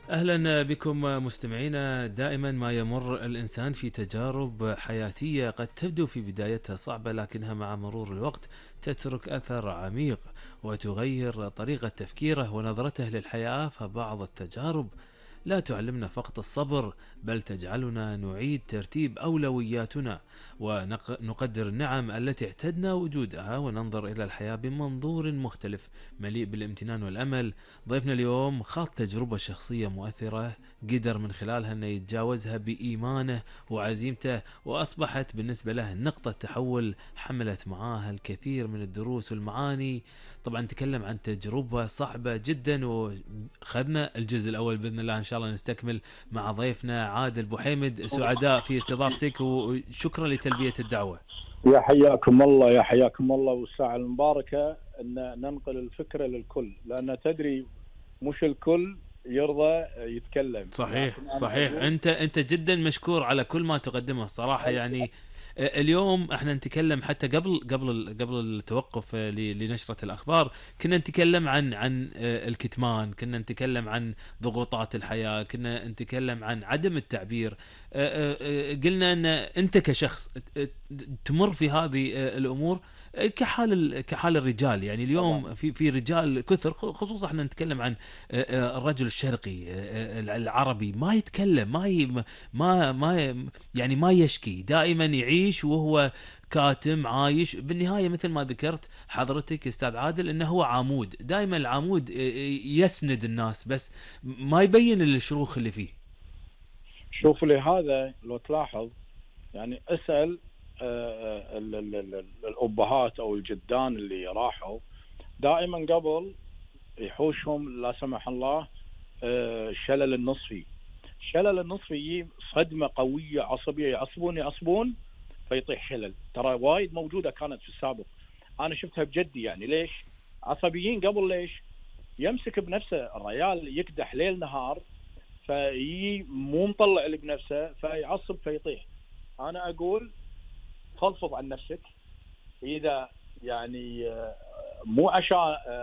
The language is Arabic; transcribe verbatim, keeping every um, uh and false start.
أهلا بكم مستمعينا. دائما ما يمر الإنسان في تجارب حياتية قد تبدو في بدايتها صعبة، لكنها مع مرور الوقت تترك أثر عميق وتغير طريقة تفكيره ونظرته للحياة. فبعض التجارب لا تعلمنا فقط الصبر، بل تجعلنا نعيد ترتيب أولوياتنا ونقدر النعم التي اعتدنا وجودها، وننظر إلى الحياة بمنظور مختلف مليء بالامتنان والأمل. ضيفنا اليوم خاض تجربة شخصية مؤثرة، قدر من خلالها أنه يتجاوزها بإيمانه وعزيمته، وأصبحت بالنسبة له نقطة تحول حملت معاها الكثير من الدروس والمعاني. طبعا نتكلم عن تجربة صعبة جدا، وخذنا الجزء الأول بإذن الله إن شاء الله نستكمل مع ضيفنا عادل بوحيمد. سعداء في استضافتك وشكرا لتلبية الدعوة. يا حياكم الله يا حياكم الله، والساعة المباركة أن ننقل الفكرة للكل، لأن تدري مش الكل يرضى يتكلم. صحيح لكن أنا صحيح، أقول انت انت جدا مشكور على كل ما تقدمه الصراحه. يعني آه، اليوم احنا نتكلم حتى قبل قبل قبل التوقف آه، ل- لنشره الاخبار، كنا نتكلم عن عن آه، الكتمان، كنا نتكلم عن ضغوطات الحياه، كنا نتكلم عن عدم التعبير. آه، آه، آه، قلنا ان انت كشخص ت- ت- تمر في هذه آه، الامور آه، كحال ال- كحال الرجال. يعني طبعا. اليوم في في رجال كثر، خصوصا احنا نتكلم عن آه، آه، الرجل الشرقي آه، آه، العربي، ما يتكلم، ما ي... ما ما يعني ما يشكي، دائما يعيش وهو كاتم عايش. بالنهايه مثل ما ذكرت حضرتك استاذ عادل، انه هو عمود، دائما العمود آه، آه، يسند الناس بس ما يبين الشروخ اللي فيه. شوف لهذا لو تلاحظ، يعني اسأل آه، ال- ال- ال- الأبهات أو الجدان اللي راحوا، دائما قبل يحوشهم لا سمح الله آه، الشلل النصفي. الشلل النصفي يجي صدمة قوية عصبية، يعصبون يعصبون فيطيح شلل. ترى وايد موجودة كانت في السابق، أنا شفتها بجدي. يعني ليش عصبيين قبل؟ ليش يمسك بنفسه الريال يكدح ليل نهار، في مو مطلع اللي بنفسه فيعصب فيطيح. أنا أقول فضفض عن نفسك. إذا يعني آه، مو عشان